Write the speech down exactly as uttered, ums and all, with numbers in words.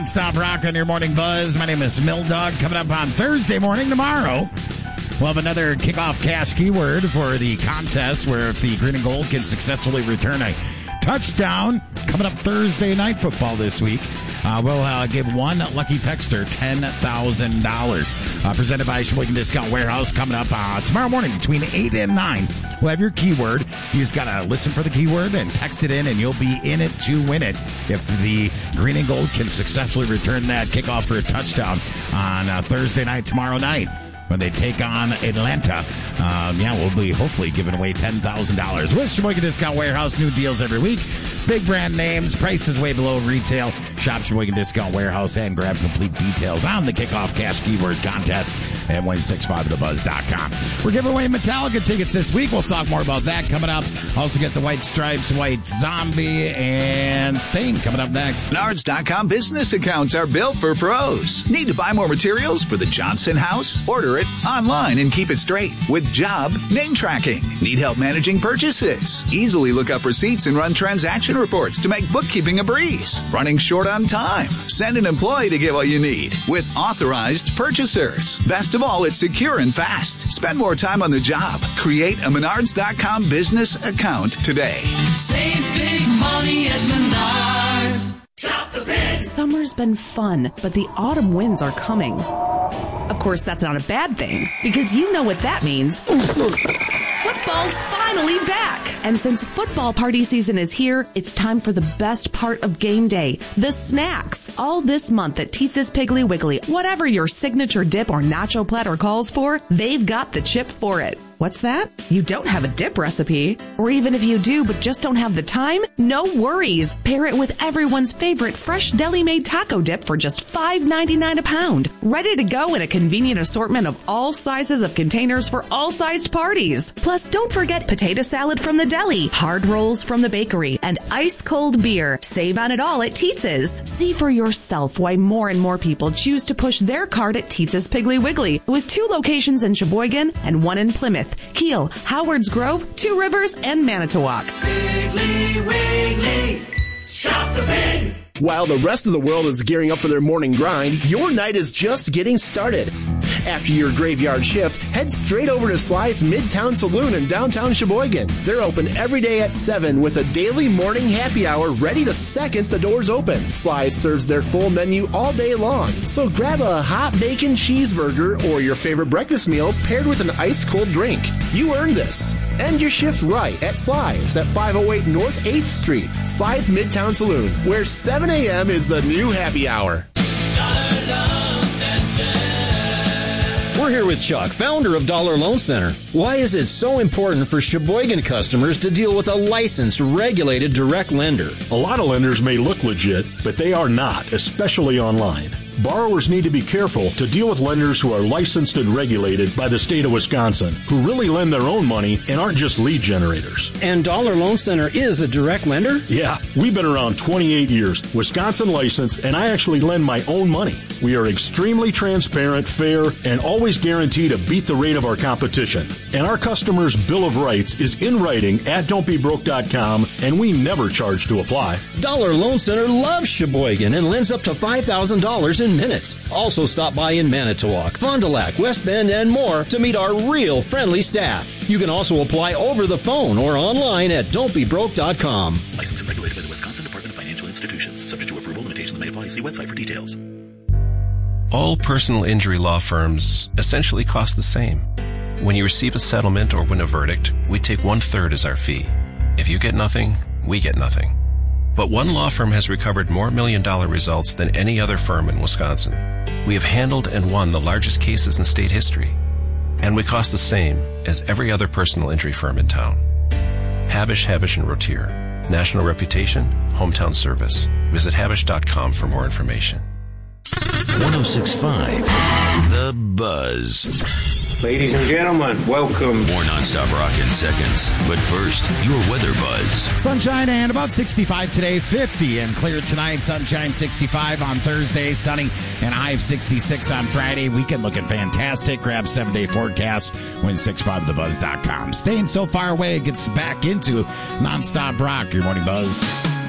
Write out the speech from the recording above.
Stop Rock on your morning buzz. My name is Mill Dog. Coming up on Thursday morning tomorrow, we'll have another kickoff cash keyword for the contest where if the green and gold can successfully return a touchdown. Coming up Thursday night football this week. Uh, we'll uh, give one lucky texter ten thousand dollars. Uh, presented by Sheboygan Discount Warehouse. Coming up uh, tomorrow morning between eight and nine. We'll have your keyword. You just got to listen for the keyword and text it in, and you'll be in it to win it if the green and gold can successfully return that kickoff for a touchdown on uh, Thursday night, tomorrow night, when they take on Atlanta. Um, yeah, we'll be hopefully giving away ten thousand dollars. With Sheboygan Discount Warehouse, new deals every week. Big brand names, prices way below retail. Shop Sheboygan Discount Warehouse and grab complete details on the kickoff cash keyword contest at one six five the buzz dot com. We're giving away Metallica tickets this week. We'll talk more about that coming up. Also get the White Stripes, White Zombie, and Stain coming up next. Menards dot com business accounts are built for pros. Need to buy more materials for the Johnson house? Order it online and keep it straight with Job Name Tracking. Need help managing purchases? Easily look up receipts and run transaction reports to make bookkeeping a breeze. Running short on time? Send an employee to get what you need with authorized purchasers. Best of all, it's secure and fast. Spend more time on the job. Create a Menards dot com business account today. Save big money at Menards. Shop the big. Summer's been fun, but the autumn winds are coming. Of course, that's not a bad thing, because you know what that means. Football's finally back! And since football party season is here, it's time for the best part of game day, the snacks. All this month at Teetz's Piggly Wiggly, whatever your signature dip or nacho platter calls for, they've got the chip for it. What's that? You don't have a dip recipe? Or even if you do but just don't have the time? No worries. Pair it with everyone's favorite fresh deli-made taco dip for just five ninety-nine a pound. Ready to go in a convenient assortment of all sizes of containers for all sized parties. Plus, don't forget potato salad from the deli, hard rolls from the bakery, and ice-cold beer. Save on it all at Teetz's. See for yourself why more and more people choose to push their cart at Teetz's Piggly Wiggly, with two locations in Sheboygan and one in Plymouth, Kiel, Howards Grove, Two Rivers, and Manitowoc. Piggly Wiggly, shop the pig. While the rest of the world is gearing up for their morning grind, your night is just getting started. After your graveyard shift, head straight over to Sly's Midtown Saloon in downtown Sheboygan. They're open every day at seven with a daily morning happy hour ready the second the doors open. Sly's serves their full menu all day long, so grab a hot bacon cheeseburger or your favorite breakfast meal paired with an ice-cold drink. You earned this. End your shift right at Sly's at five oh eight North eighth Street. Sly's Midtown Saloon, where seven a.m. is the new happy hour. We're here with Chuck, founder of Dollar Loan Center. Why is it so important for Sheboygan customers to deal with a licensed, regulated direct lender? A lot of lenders may look legit, but they are not, especially online. Borrowers need to be careful to deal with lenders who are licensed and regulated by the state of Wisconsin, who really lend their own money and aren't just lead generators. And Dollar Loan Center is a direct lender? Yeah, we've been around twenty-eight years, Wisconsin licensed, and I actually lend my own money. We are extremely transparent, fair, and always guarantee to beat the rate of our competition. And our customers' Bill of Rights is in writing at don't be broke dot com, and we never charge to apply. Dollar Loan Center loves Sheboygan and lends up to five thousand dollars in minutes. Also stop by in Manitowoc, Fond du Lac, West Bend, and more to meet our real friendly staff. You can also apply over the phone or online at don't be broke dot com. Licensed and regulated by the Wisconsin Department of Financial Institutions. Subject to approval, limitations may apply. See website for details. All personal injury law firms essentially cost the same. When you receive a settlement or win a verdict, we take one-third as our fee. If you get nothing, we get nothing. But one law firm has recovered more million-dollar results than any other firm in Wisconsin. We have handled and won the largest cases in state history. And we cost the same as every other personal injury firm in town. Habish, Habish and Rotier. National reputation, hometown service. Visit habish dot com for more information. one oh six point five The Buzz. Ladies and gentlemen, welcome. More nonstop rock in seconds. But first, your weather buzz. Sunshine and about sixty-five today, fifty and clear tonight. Sunshine sixty-five on Thursday, sunny and high of sixty-six on Friday. Weekend looking fantastic. Grab seven-day forecast. one six five the buzz dot com. Staying so far away, it gets back into nonstop rock. Your morning buzz.